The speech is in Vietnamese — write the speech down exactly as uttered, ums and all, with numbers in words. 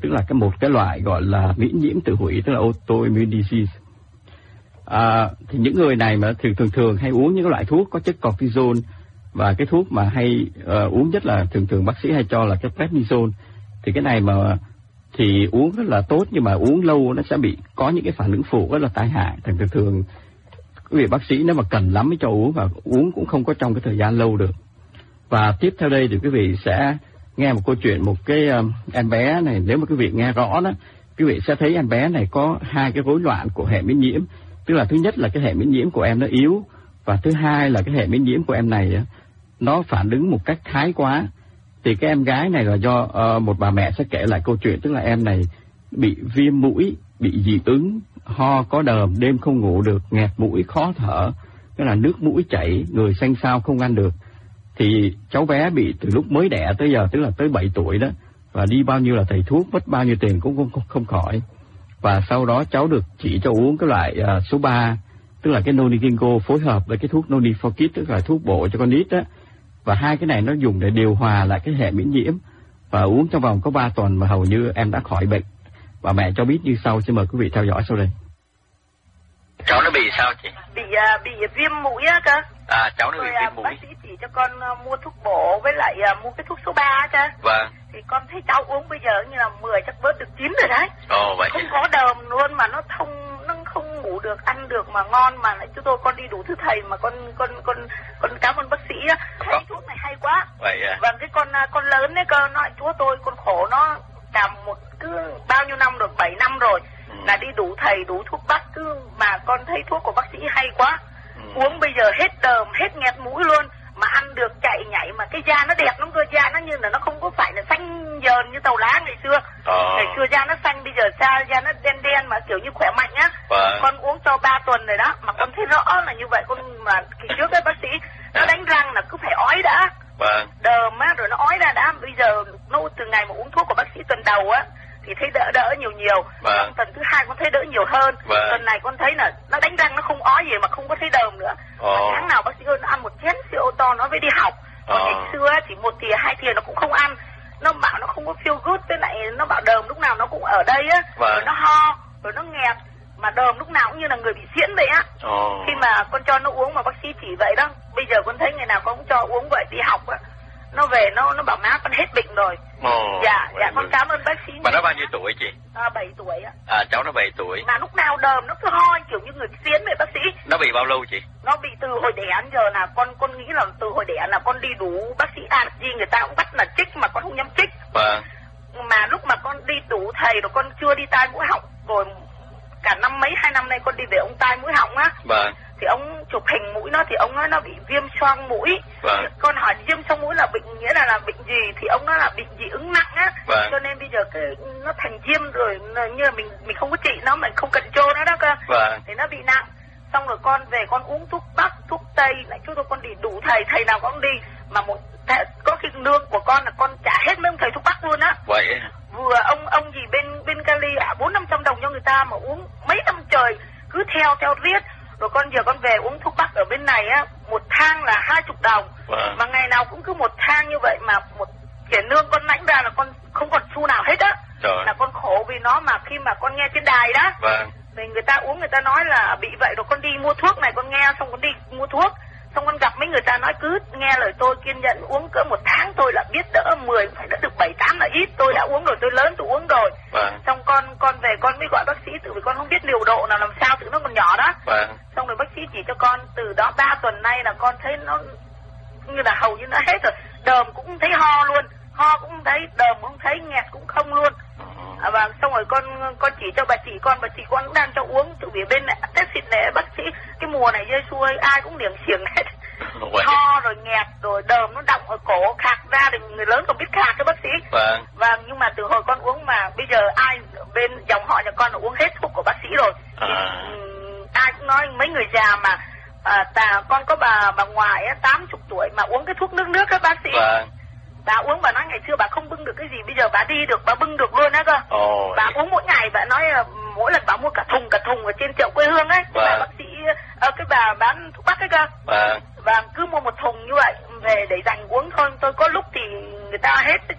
tức là cái một cái loại gọi là miễn nhiễm tự hủy, tức là autoimmune disease. À, thì những người này mà thường thường thường hay uống những cái loại thuốc có chất cortisone, và cái thuốc mà hay uh, uống nhất là thường thường bác sĩ hay cho là cái prednisone. Thì cái này mà thì uống rất là tốt, nhưng mà uống lâu nó sẽ bị có những cái phản ứng phụ rất là tai hại. Thường thường thường quý vị bác sĩ nếu mà cần lắm mới cho uống, và uống cũng không có trong cái thời gian lâu được. Và tiếp theo đây thì quý vị sẽ nghe một câu chuyện một cái um, em bé này. Nếu mà quý vị nghe rõ đó, quý vị sẽ thấy em bé này có hai cái rối loạn của hệ miễn nhiễm. Tức là thứ nhất là cái hệ miễn nhiễm của em nó yếu, và thứ hai là cái hệ miễn nhiễm của em này nó phản ứng một cách thái quá. Thì cái em gái này là do uh, một bà mẹ sẽ kể lại câu chuyện, tức là em này bị viêm mũi, bị dị ứng, ho có đờm, đêm không ngủ được, nghẹt mũi, khó thở, tức là nước mũi chảy, người xanh xao không ăn được. Thì cháu bé bị từ lúc mới đẻ tới giờ, tức là tới bảy tuổi đó, và đi bao nhiêu là thầy thuốc, mất bao nhiêu tiền cũng không, không, không khỏi. Và sau đó cháu được chỉ cho uống cái loại uh, số ba, tức là cái Nonigingo phối hợp với cái thuốc Noni for Kids, tức là thuốc bổ cho con nít đó. Và hai cái này nó dùng để điều hòa lại cái hệ miễn nhiễm, và uống trong vòng có ba tuần mà hầu như em đã khỏi bệnh. Và mẹ cho biết như sau, xin mời quý vị theo dõi sau đây. Cháu nó bị sao chị? Bị uh, bị viêm mũi á cơ. À, cháu nó rồi, bị viêm mũi. Bác sĩ chỉ cho con uh, mua thuốc bổ với lại uh, mua cái thuốc số ba á cơ. Vâng. Thì con thấy cháu uống bây giờ như là mười chắc bớt được chín rồi đấy. Ồ vậy. Không có đờm luôn, mà nó thông nó không ngủ được, ăn được mà ngon, mà lại chúng tôi con đi đủ thứ thầy mà con con con con cảm ơn bác sĩ á, thấy có. Thuốc này hay quá. Vậy à. Vâng, cái con con lớn đấy cơ, nói chúa tôi con khổ nó làm một cứ bao nhiêu năm được, bảy năm rồi. Ừ. Là đi đủ thầy đủ thuốc bắc, cứ mà con thấy thuốc của bác sĩ hay quá. Ừ. Uống bây giờ hết đờm, hết nghẹt mũi luôn, mà ăn được, chạy nhảy, mà cái da nó đẹp lắm cơ, da nó như là nó không có phải là xanh dờn như tàu lá ngày xưa. Ờ. Ngày xưa da nó xanh, bây giờ da da nó đen đen mà kiểu như khỏe mạnh á. Vâng. Con uống cho ba tuần rồi đó, mà con thấy rõ là như vậy. Con mà kỳ trước cái bác sĩ nó đánh răng là cứ phải ói đã. Vâng. Đờm á rồi nó ói ra đã. Bây giờ nó từ ngày mà uống thuốc của bác sĩ tuần đầu á thì thấy đỡ đỡ nhiều nhiều. Vâng. Tuần thứ hai con thấy đỡ nhiều hơn. Vâng. Tuần này con thấy là nó đánh răng nó không ói gì mà không có thấy đờm nữa. Ồ. Tháng nào bác sĩ ơi nó ăn một chén sữa to nó mới đi học. Còn ngày xưa chỉ một thìa hai thìa nó cũng không ăn. Nó bảo nó không có feel good, với lại nó bảo đờm lúc nào nó cũng ở đây á. Vâng. Rồi nó ho, rồi nó nghẹt, mà đờm lúc nào cũng như là người bị xiễn vậy á. Ồ. Khi mà con cho nó uống mà bác sĩ chỉ vậy đó, bây giờ con thấy ngày nào con cũng cho uống vậy đi học á. Nó về nó nó bảo má con hết bệnh rồi. Ồ, dạ dạ con cảm ơn bác sĩ. Mà nó bao nhiêu tuổi chị? À, bảy tuổi ạ. À, cháu nó bảy tuổi. Mà lúc nào đờm nó cứ ho kiểu như người xiến vậy bác sĩ. Nó bị bao lâu chị? Nó bị từ hồi đẻ đến giờ, là con con nghĩ là từ hồi đẻ là con đi đủ bác sĩ à gì người ta cũng bắt là chích mà con không dám chích. Vâng. Mà lúc mà con đi đủ thầy rồi con chưa đi tai mũi họng, rồi cả năm mấy hai năm nay con đi về ông tai mũi họng á. Vâng. Thì ông chụp hình mũi nó thì ông nói nó bị viêm xoang mũi. Vâng. Con hỏi viêm xoang mũi là bệnh nghĩa là là bệnh gì, thì ông nói là bị dị ứng nặng á. Vâng. Cho nên bây giờ cái nó thành viêm rồi, như là mình mình không có trị nó, mình không cần trô nó đó cơ. Vâng. Thì nó bị nặng. Xong rồi con về con uống thuốc bắc, thuốc tây, lại chúng tôi con đi đủ thầy, thầy nào con đi mà một có khi lương của con là con trả hết mấy ông thầy thuốc bắc luôn á. Vậy. Vừa ông ông gì bên bên Cali ạ, bốn năm trăm đồng cho người ta mà uống mấy năm trời, cứ theo theo riết. Rồi con giờ con về uống thuốc bắc ở bên này á, một thang là hai chục đồng. Wow. Mà ngày nào cũng cứ một thang như vậy, mà một tiền lương con lãnh ra là con không còn xu nào hết á. Là con khổ vì nó, mà khi mà con nghe trên đài đó, wow. Thì người ta uống, người ta nói là bị vậy, rồi con đi mua thuốc này, con nghe xong con đi mua thuốc. Xong con gặp mấy người ta nói cứ nghe lời tôi, kiên nhẫn uống cỡ một tháng tôi là biết đỡ mười, phải đỡ được bảy tám là ít. Tôi đã uống rồi, tôi lớn tôi uống rồi. Vâng. Xong con con về con mới gọi bác sĩ, tự vì con không biết liều độ nào làm sao, tự nó còn nhỏ đó. Vâng. Xong rồi bác sĩ chỉ cho con, từ đó ba tuần nay là con thấy nó như là hầu như nó hết rồi. Đờm cũng thấy ho luôn, ho cũng thấy, đờm cũng không thấy, nghẹt cũng không luôn. À, và xong rồi con con chỉ cho bà chị con, bà chị con cũng đang cho uống, tự vì bên này test xịt này bác sĩ cái mùa này giê xu ơi ai cũng niềng xiềng hết. Ho rồi nghẹt rồi đờm nó đọng ở cổ, khạc ra thì người lớn còn biết khạc cái bác sĩ. Vâng. Và nhưng mà từ hồi con uống mà bây giờ ai bên dòng họ nhà con là uống hết thuốc của bác sĩ rồi. À. Thì, um, ai cũng nói mấy người già mà à, ta con có bà bà ngoại á tám chục tuổi mà uống cái thuốc nước nước các bác sĩ. Vâng. Bà uống, bà nói ngày xưa bà không bưng được cái gì, bây giờ bà đi được, bà bưng được luôn á cơ. Ồ, bà uống mỗi ngày, bà nói là mỗi lần bà mua cả thùng cả thùng ở trên chợ quê hương ấy. Vâng. Bà bác sĩ ở cái bà bán thuốc bắc ấy cơ. Vâng. Và cứ mua một thùng như vậy về để dành uống thôi. Tôi có lúc thì người ta hết